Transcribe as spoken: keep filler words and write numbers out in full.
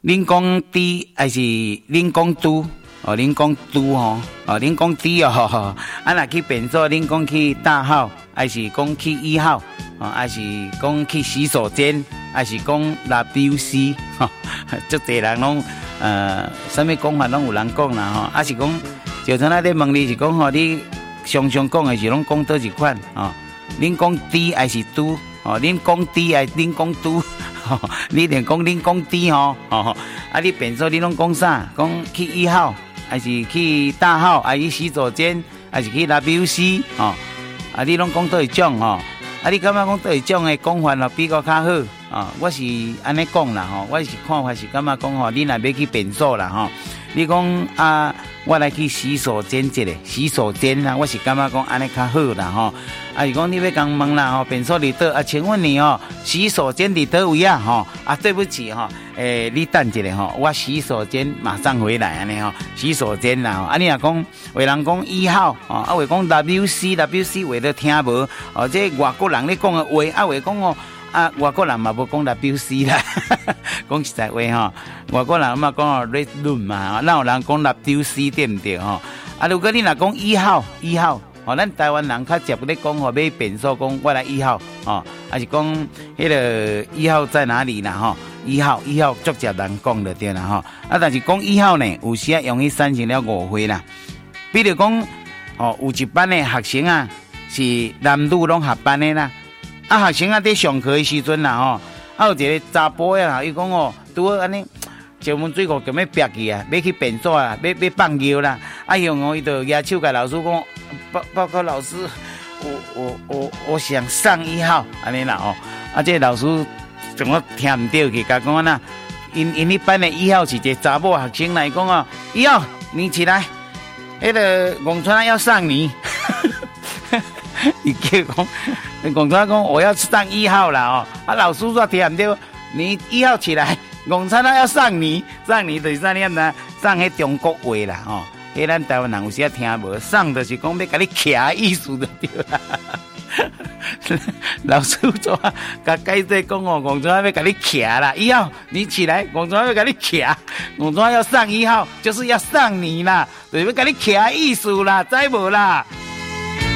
恁讲猪还是恁讲猪？哦，恁讲猪吼，哦，恁讲猪哦，啊，若去便所，恁讲去大号，还是讲去一号，哦，还是讲去洗手间，还是讲 W C， 吼，足侪人拢呃，啥物讲法拢有人讲啦，吼，啊是讲，就像咱咧问你是讲吼，你常常讲的是拢讲倒一款，哦，恁讲猪还是猪？哦，恁讲猪还是恁讲猪？吼，你连讲恁讲猪吼，哦，啊，你便所你拢讲啥？讲去一号。还是去大号，还是洗手间，还是去 W C 哦？啊，你拢讲倒一种吼？啊，你感觉讲倒一种的讲法咯比较较好啊？我是安尼讲啦吼，我是看法是感觉讲吼，你若要去便所啦吼，你讲啊，我来去洗手间一个洗手间啦，我是感觉讲安尼较好啦吼。啊，是讲你要讲问啦吼，便所伫倒啊？请问你哦，洗手间伫倒位啊？吼啊，对不起吼。诶、欸，你等一下吼，我洗手间马上回来安尼吼，洗手间啦吼，啊你若讲有人讲一号哦，啊有讲 W C W C 话都听无哦，这外国人咧讲的话，啊有讲哦，啊外国人嘛无讲 W C 啦，讲实在话吼，外国人嘛讲哦 Red Room 嘛，哪有人讲 W C 对唔对吼？啊如果你若讲一号一号。哦，咱台湾人较接咧讲吼，买便所讲我来一号，哦，还是讲迄个一号在哪里啦？吼，一号一号足接人讲就对啦，吼。啊，但是讲一号呢，有时啊容易产生了误会啦。比如讲，哦，有一班的学生啊，是男女拢合班的啦。啊，学生啊在上课的时阵啦，吼，啊有一个查甫啊，伊讲哦，拄好安尼。石门水库咁要憋去啊，要去便所啊，要要放尿啦。啊，用哦，伊就举手甲老师讲，报报告老师，我我我我想上一号，安尼啦哦。啊，这个老师怎么听唔到去？甲讲呐，因因迄班的一号是一个查某学生来讲哦，一号你起来，迄个龚川要上你。伊叫讲，龚川讲我要上一号啦哦。啊，老师说听唔到，你一号起来。龚灿啊要上你，上你就是啥念呢？上迄中国话啦，吼、哦，迄咱台湾人有时啊听无，上就是讲要甲你徛意思就对啦。老师做啊，甲解释讲哦，龚灿要甲你徛啦，一号你起来，龚灿要甲你徛，龚灿要上一号，就是要上你啦，就是要甲你徛意思啦，知无啦？